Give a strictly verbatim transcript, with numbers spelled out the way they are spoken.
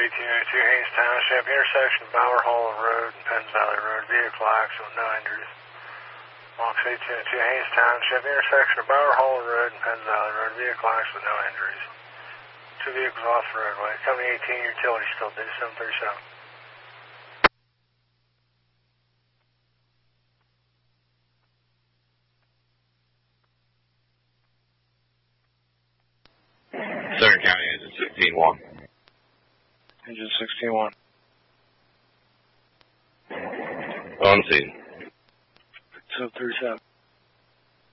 eighteen oh two Haynes Township, intersection of Bower Hollow Road and Penns Valley Road, vehicle accident, no injuries. Box eighteen oh two Haynes Township, intersection of Bower Hollow Road and Penns Valley Road, vehicle accident, no injuries. Two vehicles off the roadway. Company eighteen, utility still due, seven thirty-seven. Southern County engine sixteen one. Engine sixteen one. On scene. seven thirty-seven.